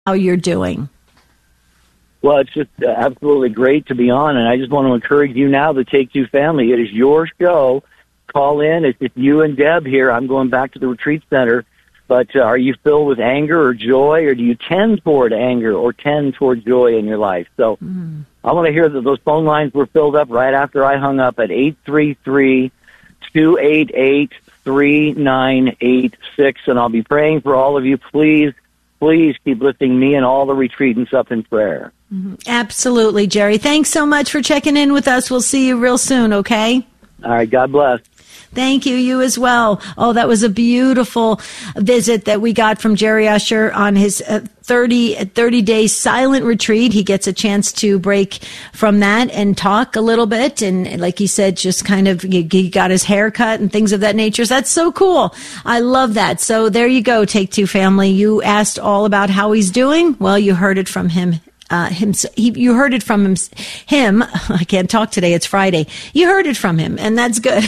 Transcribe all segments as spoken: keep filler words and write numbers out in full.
how you're doing. Well, it's just uh, absolutely great to be on, and I just want to encourage you now, the Take Two family. It is your show. Call in. It's just you and Deb here. I'm going back to the retreat center. But uh, are you filled with anger or joy, or do you tend toward anger or tend toward joy in your life? So mm. I want to hear that those phone lines were filled up right after I hung up at eight three three, two eight eight, three nine eight six, and I'll be praying for all of you. Please, please keep lifting me and all the retreatants up in prayer. Mm-hmm. Absolutely, Jerry. Thanks so much for checking in with us. We'll see you real soon, okay? All right, God bless. Thank you. You as well. Oh, that was a beautiful visit that we got from Jerry Usher on his uh, thirty, thirty-day silent retreat. He gets a chance to break from that and talk a little bit. And like he said, just kind of, he got his hair cut and things of that nature. So that's so cool. I love that. So there you go, Take Two family. You asked all about how he's doing. Well, you heard it from him. Uh, him, he, you heard it from him, him. I can't talk today. It's Friday. You heard it from him, and that's good.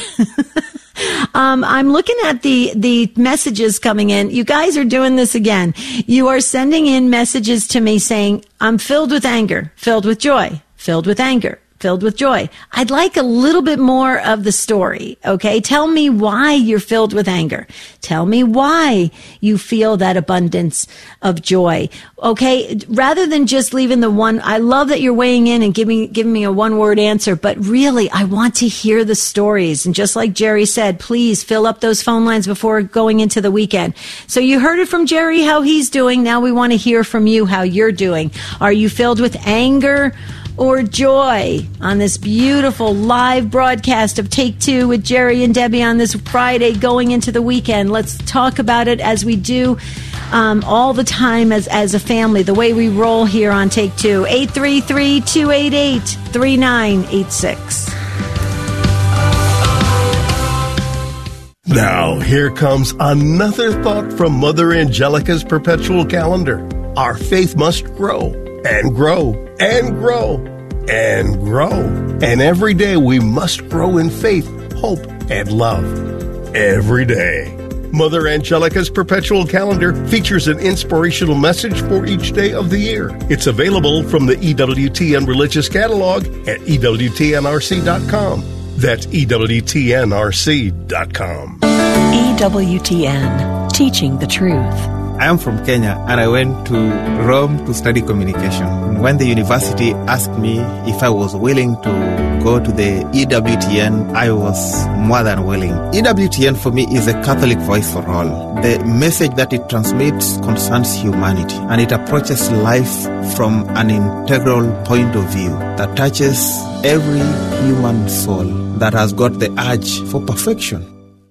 um, I'm looking at the, the messages coming in. You guys are doing this again. You are sending in messages to me saying, I'm filled with anger, filled with joy, filled with anger, filled with joy. I'd like a little bit more of the story, okay? Tell me why you're filled with anger. Tell me why you feel that abundance of joy, okay? Rather than just leaving the one, I love that you're weighing in and giving, giving me a one-word answer, but really, I want to hear the stories. And just like Jerry said, please fill up those phone lines before going into the weekend. So you heard it from Jerry, how he's doing. Now we want to hear from you, how you're doing. Are you filled with anger or joy on this beautiful live broadcast of Take Two with Jerry and Debbie on this Friday going into the weekend? Let's talk about it as we do um, all the time as, as a family, the way we roll here on Take Two. eight three three, two eight eight, three nine eight six. Now, here comes another thought from Mother Angelica's perpetual calendar. Our faith must grow and grow and grow and grow. And every day we must grow in faith, hope, and love. Every day. Mother Angelica's perpetual calendar features an inspirational message for each day of the year. It's available from the E W T N Religious Catalog at E W T N R C dot com. That's E W T N R C dot com. E W T N, teaching the truth. I am from Kenya and I went to Rome to study communication. When the university asked me if I was willing to go to the E W T N, I was more than willing. E W T N for me is a Catholic voice for all. The message that it transmits concerns humanity, and it approaches life from an integral point of view that touches every human soul that has got the urge for perfection.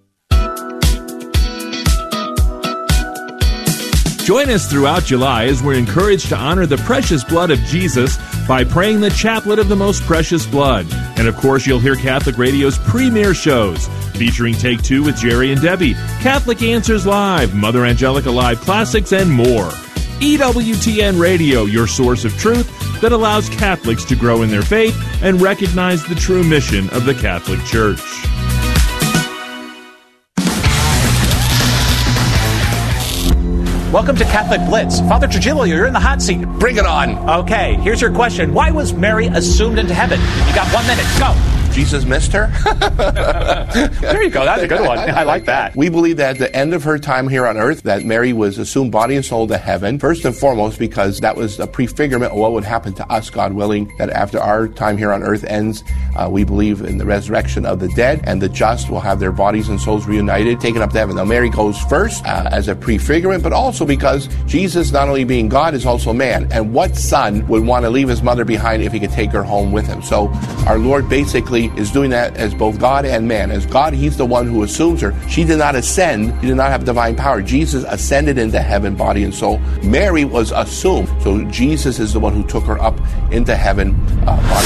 Join us throughout July as we're encouraged to honor the precious blood of Jesus by praying the Chaplet of the Most Precious Blood. And of course, you'll hear Catholic Radio's premier shows featuring Take Two with Jerry and Debbie, Catholic Answers Live, Mother Angelica Live Classics, and more. E W T N Radio, your source of truth that allows Catholics to grow in their faith and recognize the true mission of the Catholic Church. Welcome to Catholic Blitz. Father Trujillo, you're in the hot seat. Bring it on. Okay, here's your question. Why was Mary assumed into heaven? You got one minute. Go. Jesus missed her? There you go. That's a good one. I like that. We believe that at the end of her time here on earth, that Mary was assumed body and soul to heaven, first and foremost because that was a prefigurement of what would happen to us, God willing, that after our time here on earth ends, uh, we believe in the resurrection of the dead, and the just will have their bodies and souls reunited, taken up to heaven. Now, Mary goes first uh, as a prefigurement, but also because Jesus, not only being God, is also man. And what son would want to leave his mother behind if he could take her home with him? So our Lord basically is doing that as both God and man. As God, he's the one who assumes her. She did not ascend. She did not have divine power. Jesus ascended into heaven, body and soul. Mary was assumed. So Jesus is the one who took her up into heaven, uh, body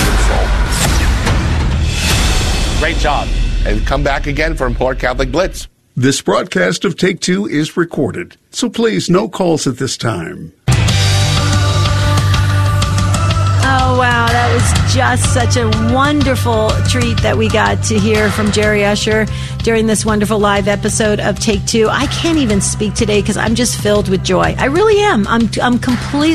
and soul. Great job. And come back again for more Catholic Blitz. This broadcast of Take Two is recorded, so please no calls at this time. Oh, wow. That was just such a wonderful treat that we got to hear from Jerry Usher during this wonderful live episode of Take Two. I can't even speak today because I'm just filled with joy. I really am. I'm I'm completely